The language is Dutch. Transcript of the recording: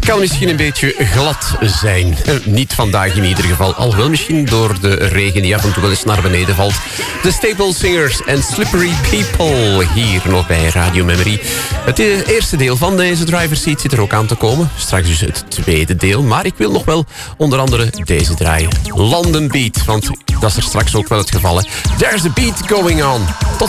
kan misschien een beetje glad zijn. Niet vandaag in ieder geval. Alhoewel misschien door de regen die af en toe wel eens naar beneden valt. De Staple Singers en Slippery People hier nog bij Radio Memory. Het eerste deel van deze driver's seat zit er ook aan te komen. Straks dus het tweede deel. Maar ik wil nog wel onder andere deze draaien. London Beat, want dat is er straks ook wel het geval. Hè. There's a beat going on. Tot